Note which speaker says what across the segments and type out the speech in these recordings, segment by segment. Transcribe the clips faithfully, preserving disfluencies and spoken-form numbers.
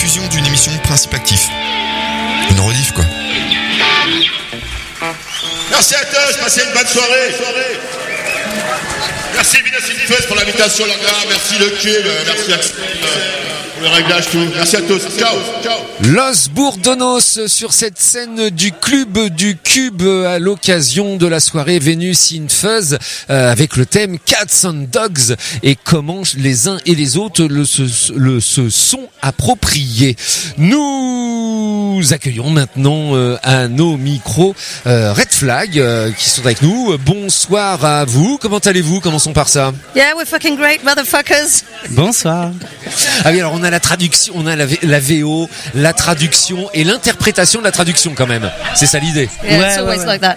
Speaker 1: rediffusion d'une émission de Principe Actif. Une rediff, quoi.
Speaker 2: Merci à tous, passez une bonne soirée. Merci Vinacity pour l'invitation, les gars. Merci le cube, merci Axel pour le réglage, tout. Merci à tous. Ciao, ciao.
Speaker 3: Los Bourdonos sur cette scène du club du Cube à l'occasion de la soirée Venus in Fuzz euh, avec le thème Cats and Dogs et comment les uns et les autres le se, le, se sont appropriés. Nous accueillons maintenant euh, à nos micros euh, Red Flag euh, qui sont avec nous. Bonsoir à vous. Comment allez-vous? Commençons par ça.
Speaker 4: Yeah, we're fucking great, motherfuckers.
Speaker 3: Bonsoir. Ah oui, alors on a la traduction, on a la, v- la V O, la traduction et l'interprétation de la traduction quand même. C'est ça l'idée.
Speaker 4: Yeah,
Speaker 5: Ouais,
Speaker 4: it's always
Speaker 5: ouais, ouais.
Speaker 4: like that.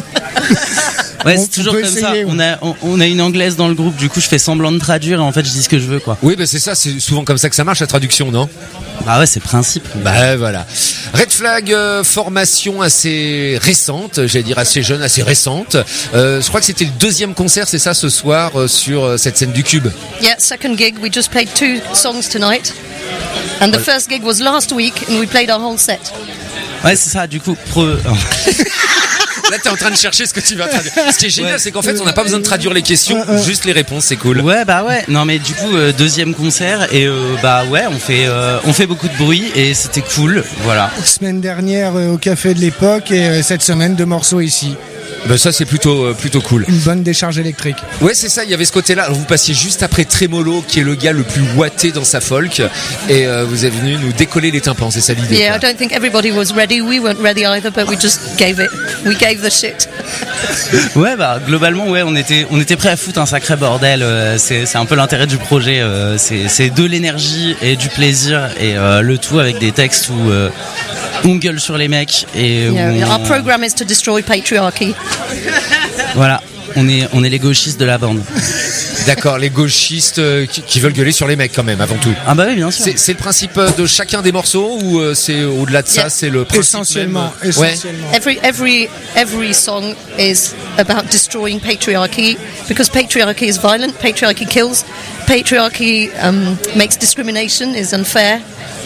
Speaker 5: Ouais,
Speaker 6: On-
Speaker 5: c'est toujours
Speaker 6: on peut
Speaker 5: comme
Speaker 6: essayer,
Speaker 5: ça.
Speaker 6: ouais.
Speaker 5: On a, on, on a une anglaise dans le groupe, du coup je fais semblant de traduire et en fait je dis ce que je veux, quoi.
Speaker 3: Oui, bah c'est ça, c'est souvent comme ça que ça marche la traduction, non?
Speaker 5: Bah ouais, c'est principe.
Speaker 3: Bah voilà. Red Flag, euh, formation assez récente, j'allais dire assez jeune, assez récente. Euh, je crois que c'était le deuxième concert, c'est ça, ce soir euh, sur euh, cette scène du Cube.
Speaker 4: Yeah, second gig. We just played two songs tonight. And the first gig was last week, and we played our whole set.
Speaker 5: Ouais, c'est ça, du coup. Pro...
Speaker 3: Là, t'es en train de chercher ce que tu vas traduire. Ce qui est génial,
Speaker 5: Ouais.
Speaker 3: c'est qu'en fait, on n'a pas besoin de traduire les questions, juste les réponses, c'est cool.
Speaker 5: Ouais, bah ouais. Non, mais du coup, euh, deuxième concert et euh, bah ouais, on fait, euh, on fait beaucoup de bruit et c'était cool. Voilà.
Speaker 6: Semaine dernière euh, au café de l'époque et euh, cette semaine deux morceaux ici.
Speaker 3: Bah ça, c'est plutôt euh, plutôt cool.
Speaker 6: Une bonne décharge électrique.
Speaker 3: Ouais, c'est ça, il y avait ce côté-là. Alors, vous passiez juste après Tremolo, qui est le gars le plus ouaté dans sa folk, et euh, vous êtes venu nous décoller les tympans, c'est ça l'idée.
Speaker 4: Yeah, I
Speaker 3: quoi.
Speaker 4: don't think everybody was ready. We weren't ready either, but we just gave it. We gave the shit.
Speaker 5: Ouais, bah globalement, ouais, on était, on était prêt à foutre un sacré bordel. euh, c'est, c'est un peu l'intérêt du projet. euh, c'est, c'est de l'énergie et du plaisir et euh, le tout avec des textes où euh, on gueule sur les mecs et où
Speaker 4: Yeah,
Speaker 5: on-
Speaker 4: our program is to destroy patriarchy.
Speaker 5: voilà, on est, on est les gauchistes de la bande.
Speaker 3: D'accord, les gauchistes euh, qui, qui veulent gueuler sur les mecs quand même, avant tout.
Speaker 5: Ah bah oui, bien sûr.
Speaker 3: C'est, c'est le principe euh, de chacun des morceaux ou euh, c'est au-delà de ça,
Speaker 4: Yeah.
Speaker 3: c'est le principe
Speaker 6: Essentiellement,
Speaker 3: même, euh, ouais.
Speaker 6: essentiellement.
Speaker 4: Every every every song is about destroying patriarchy because patriarchy is violent. Patriarchy kills. Patriarchy um, makes discrimination, is unfair.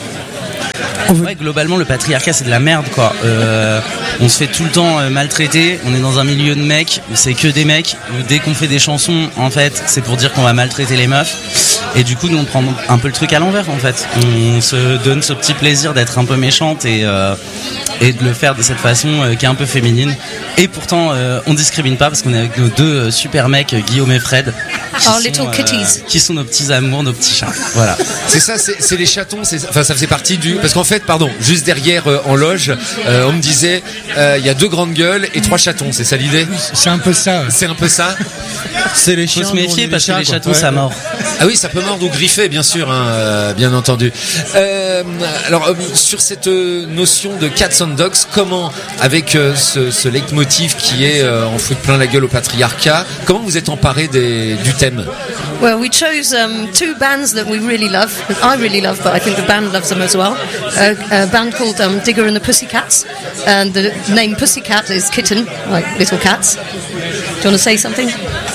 Speaker 5: Ouais, globalement, le patriarcat, c'est de la merde, quoi. Euh, on se fait tout le temps euh, maltraiter. On est dans un milieu de mecs où c'est que des mecs. Où dès qu'on fait des chansons, en fait, c'est pour dire qu'on va maltraiter les meufs. Et du coup, nous, on prend un peu le truc à l'envers, en fait. On se donne ce petit plaisir d'être un peu méchante et, euh, et de le faire de cette façon euh, qui est un peu féminine. Et pourtant, euh, on discrimine pas parce qu'on est avec nos deux euh, super mecs, Guillaume et Fred. Qui
Speaker 4: Our
Speaker 5: sont,
Speaker 4: little
Speaker 5: euh,
Speaker 4: kitties.
Speaker 5: qui sont nos petits amours, nos petits chats. Voilà.
Speaker 3: C'est ça, c'est, c'est les chatons, c'est, enfin ça faisait partie du... Parce qu'en fait, pardon, juste derrière euh, en loge, euh, on me disait, euh, il y a deux grandes gueules et trois chatons, c'est ça l'idée?
Speaker 6: C'est un peu ça. ouais.
Speaker 3: C'est un peu ça.
Speaker 6: C'est les
Speaker 5: Faut
Speaker 6: chiens.
Speaker 5: se méfier
Speaker 6: nous, on est
Speaker 5: parce que
Speaker 6: chats,
Speaker 5: les
Speaker 6: quoi.
Speaker 5: chatons,
Speaker 6: Ouais,
Speaker 5: ça
Speaker 6: ouais.
Speaker 5: mord.
Speaker 3: Ah oui, ça peut mordre ou griffer, bien sûr, hein, euh, bien entendu. Euh, alors, euh, sur cette euh, notion de Cats and Dogs, comment, avec euh, ce, ce leitmotiv qui est euh, on fout plein la gueule au patriarcat, comment vous êtes emparé des, du thème?
Speaker 4: Well, we chose um, two bands that we really love. I really love, but I think the band loves them as well. A, a band called um, Digger and the Pussycats, and the name Pussycat is kitten, like little cats. Do you want to say something?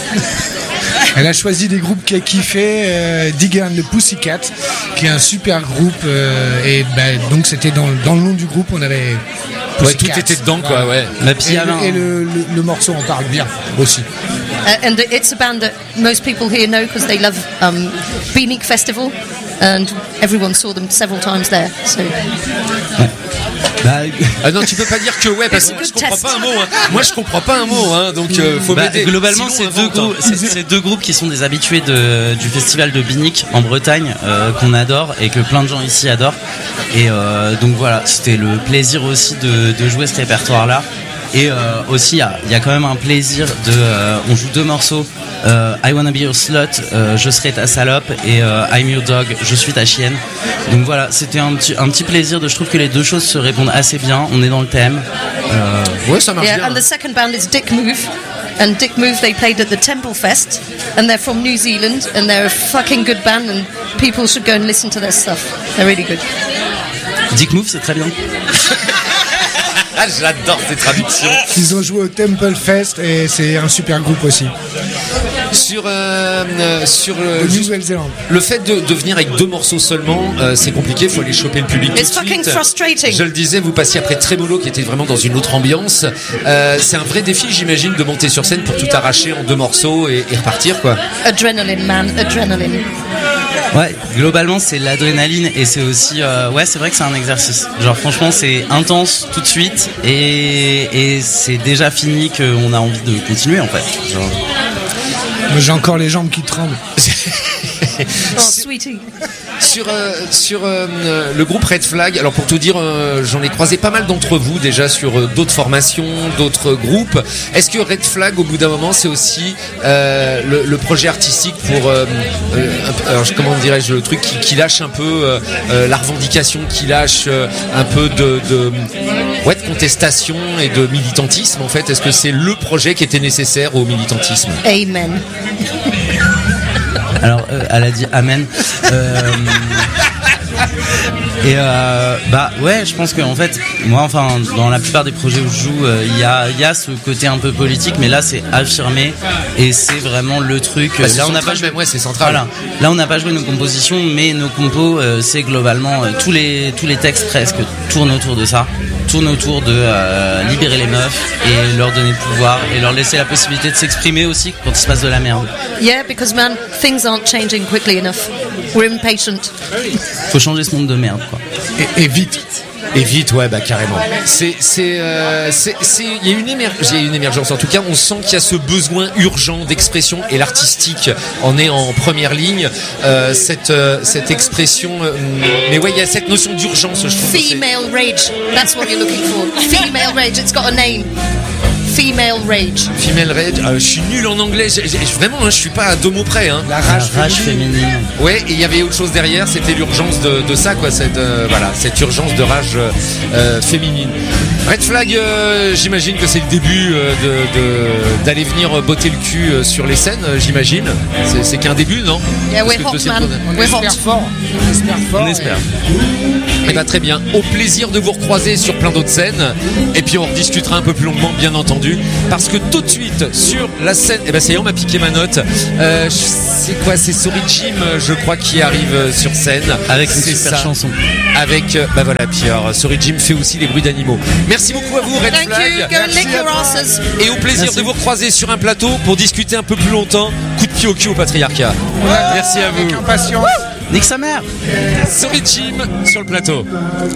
Speaker 6: Elle a choisi des groupes qu'elle kiffait, euh, Digger and the Pussycat, qui est un super groupe. euh, et bah, donc c'était dans, dans le nom du groupe, on avait.
Speaker 3: Ouais, tout
Speaker 6: Pussycat.
Speaker 3: était dedans, quoi, ouais.
Speaker 5: La
Speaker 6: Et,
Speaker 5: piano.
Speaker 6: le, et le, le, le morceau en parle bien aussi.
Speaker 4: Uh, and it's a band that most people here know because they love um, Beanique Festival, and everyone saw them several times there. So
Speaker 5: Bah,
Speaker 3: Ah non, tu peux pas dire que ouais, parce que moi je comprends pas un mot. Hein. Moi je comprends pas un mot, hein, donc euh, faut
Speaker 5: bah,
Speaker 3: m'aider.
Speaker 5: globalement,
Speaker 3: Sinon,
Speaker 5: c'est deux,
Speaker 3: invente, hein.
Speaker 5: groupes, c'est, c'est deux groupes qui sont des habitués de, du festival de Beanique en Bretagne, euh, qu'on adore et que plein de gens ici adorent. Et euh, donc voilà, c'était le plaisir aussi de, de jouer ce répertoire-là. Et euh, aussi, il y a, y a quand même un plaisir de. Euh, on joue deux morceaux. Euh, I Wanna Be Your Slut, euh, Je serai ta salope, et euh, I'm Your Dog, Je suis ta chienne. Donc voilà, c'était un petit, un petit plaisir de. Je trouve que les deux choses se répondent assez bien. On est dans le thème. Euh,
Speaker 3: Ouais, ça marche
Speaker 4: yeah,
Speaker 3: bien.
Speaker 4: and the second band is Dick Move. And Dick Move, they played at the Temple Fest, and they're from New Zealand, and they're a fucking good band, and people should go and listen to their stuff. They're really good.
Speaker 5: Dick Move, c'est très bien.
Speaker 3: Ah, j'adore ces traductions.
Speaker 6: Ils ont joué au Temple Fest et c'est un super groupe aussi.
Speaker 3: Sur euh, euh, sur euh,
Speaker 6: De
Speaker 3: juste
Speaker 6: Nouvelle-Zélande.
Speaker 3: le fait de, de venir avec deux morceaux seulement, euh, c'est compliqué. Il faut aller choper le public tout
Speaker 4: It's
Speaker 3: de
Speaker 4: fucking
Speaker 3: suite.
Speaker 4: frustrating.
Speaker 3: Je le disais, vous passiez après Tremolo qui était vraiment dans une autre ambiance. Euh, c'est un vrai défi, j'imagine, de monter sur scène pour tout arracher en deux morceaux et, et repartir, quoi.
Speaker 4: Adrenaline, man, adrenaline.
Speaker 5: Ouais, globalement c'est l'adrénaline et c'est aussi euh, ouais c'est vrai que c'est un exercice. Genre franchement c'est intense tout de suite et, et c'est déjà fini qu'on a envie de continuer en fait. Genre...
Speaker 6: Moi, j'ai encore les jambes qui tremblent.
Speaker 4: Oh, sweetie.
Speaker 3: Sur euh, sur euh, le groupe Red Flag, alors pour tout dire, euh, j'en ai croisé pas mal d'entre vous déjà sur euh, d'autres formations, d'autres groupes. Est-ce que Red Flag, au bout d'un moment, c'est aussi euh, le, le projet artistique pour, euh, euh, alors, comment dirais-je, le truc qui, qui lâche un peu euh, euh, la revendication, qui lâche euh, un peu de, de, ouais, de contestation et de militantisme en fait. Est-ce que c'est le projet qui était nécessaire au militantisme?
Speaker 4: Amen.
Speaker 5: Alors, euh, elle a dit amen. Euh, et euh, bah ouais, je pense que en fait, moi, enfin, dans la plupart des projets où je joue, il euh, y a, il y a ce côté un peu politique, mais là, c'est affirmé et c'est vraiment le truc.
Speaker 3: Bah,
Speaker 5: là, on n'a pas
Speaker 3: joué, même, ouais, c'est central.
Speaker 5: Voilà. Là, on n'a pas joué nos compositions, mais nos compos, euh, c'est globalement euh, tous les tous les textes presque tournent autour de ça. Tourne autour de euh, libérer les meufs et leur donner le pouvoir et leur laisser la possibilité de s'exprimer aussi quand il se passe de la merde.
Speaker 4: Yeah, because man, things aren't changing quickly enough. We're impatient.
Speaker 5: Faut changer ce monde de merde, quoi.
Speaker 6: Et, et vite.
Speaker 3: Et vite, ouais, bah carrément. C'est, c'est, euh, c'est, c'est, il y a une émergence, il y a une émergence. En tout cas, on sent qu'il y a ce besoin urgent d'expression et l'artistique en est en première ligne. Euh, cette, euh, cette expression, euh, mais ouais, il y a cette notion d'urgence, je trouve.
Speaker 4: Female rage. That's what you're looking for. Female rage. It's got a name. Female rage.
Speaker 3: Female rage. Euh, je suis nul en anglais. J'ai, j'ai, vraiment, hein, je suis pas à deux mots près. Hein.
Speaker 6: La rage,
Speaker 5: La rage féminine.
Speaker 3: Ouais, et il y avait autre chose derrière. C'était l'urgence de, de ça, quoi. Cette, euh, voilà, cette urgence de rage euh, féminine. Red Flag, euh, j'imagine que c'est le début euh, de, de, d'aller venir botter le cul euh, sur les scènes. euh, J'imagine. C'est, c'est qu'un début, non?
Speaker 4: Yeah,
Speaker 3: Parce
Speaker 4: we're
Speaker 3: que
Speaker 4: hot,
Speaker 3: le deuxième
Speaker 4: man.
Speaker 3: projet-
Speaker 6: On
Speaker 4: We're hot.
Speaker 6: espère fort. On espère fort.
Speaker 5: On espère.
Speaker 3: Eh ben, très bien. Au plaisir de vous recroiser sur plein d'autres scènes. Et puis on rediscutera un peu plus longuement, bien entendu. Parce que tout de suite, sur la scène, eh ben, ça y est, on m'a piqué ma note. Euh, c'est quoi? C'est Sorry Jim, je crois, qui arrive sur scène.
Speaker 5: Avec une
Speaker 3: C'est
Speaker 5: super
Speaker 3: ça.
Speaker 5: chanson.
Speaker 3: Avec, euh, bah voilà, Pierre. Sorry Jim fait aussi les bruits d'animaux. Merci beaucoup à vous, Red
Speaker 4: Thank
Speaker 3: Flag.
Speaker 4: you. Go lick your asses.
Speaker 3: Et au plaisir
Speaker 5: Merci.
Speaker 3: de vous recroiser sur un plateau pour discuter un peu plus longtemps. Coup de pied au cul au patriarcat. Merci à vous.
Speaker 6: Avec impatience.
Speaker 5: Nique sa mère.
Speaker 3: Sorry Jim sur le plateau.